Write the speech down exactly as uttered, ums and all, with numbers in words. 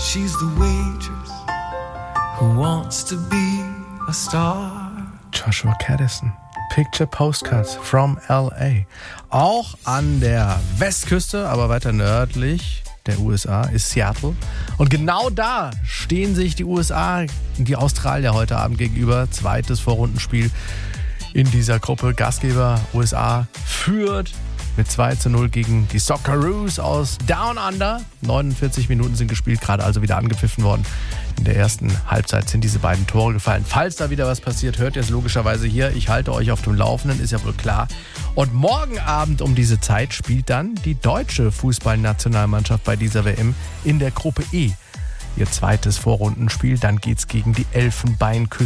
She's the waitress who wants to be a star. Joshua Caddison. Picture Postcards from L A. Auch an der Westküste, aber weiter nördlich der U S A ist Seattle. Und genau da stehen sich die U S A und die Australier heute Abend gegenüber. Zweites Vorrundenspiel in dieser Gruppe. Gastgeber U S A führt mit zwei zu null gegen die Socceroos aus Down Under. neunundvierzig Minuten sind gespielt, gerade also wieder angepfiffen worden. In der ersten Halbzeit sind diese beiden Tore gefallen. Falls da wieder was passiert, hört ihr es logischerweise hier. Ich halte euch auf dem Laufenden, ist ja wohl klar. Und morgen Abend um diese Zeit spielt dann die deutsche Fußballnationalmannschaft bei dieser W M in der Gruppe E. Ihr zweites Vorrundenspiel. Dann geht's gegen die Elfenbeinküste.